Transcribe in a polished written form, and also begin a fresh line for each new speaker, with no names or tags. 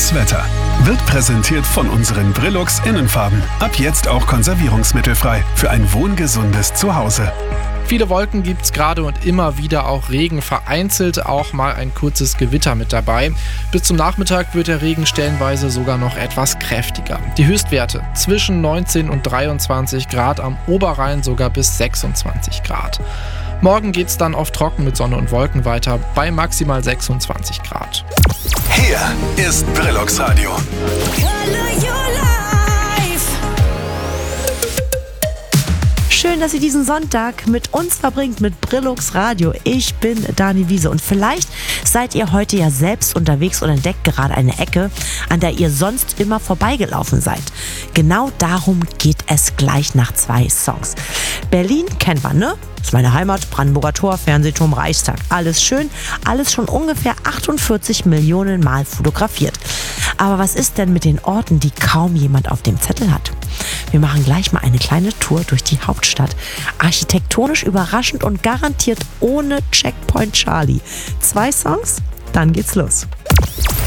Das Wetter wird präsentiert von unseren Brillux Innenfarben. Ab jetzt auch konservierungsmittelfrei für ein wohngesundes Zuhause.
Viele Wolken gibt's gerade und immer wieder auch Regen, vereinzelt auch mal ein kurzes Gewitter mit dabei. Bis zum Nachmittag wird der Regen stellenweise sogar noch etwas kräftiger. Die Höchstwerte zwischen 19 und 23 Grad, am Oberrhein sogar bis 26 Grad. Morgen geht's dann oft trocken mit Sonne und Wolken weiter bei maximal 26 Grad.
Hier ist Brillux Radio.
Schön, dass ihr diesen Sonntag mit uns verbringt, mit Brillux Radio. Ich bin Dani Wiese und vielleicht seid ihr heute ja selbst unterwegs und entdeckt gerade eine Ecke, an der ihr sonst immer vorbeigelaufen seid. Genau darum geht es gleich nach 2 Songs. Berlin kennen wir, ne? Das ist meine Heimat, Brandenburger Tor, Fernsehturm, Reichstag. Alles schön, alles schon ungefähr 48 Millionen Mal fotografiert. Aber was ist denn mit den Orten, die kaum jemand auf dem Zettel hat? Wir machen gleich mal eine kleine Tour durch die Hauptstadt. Architektonisch überraschend und garantiert ohne Checkpoint Charlie. 2 Songs, dann geht's los.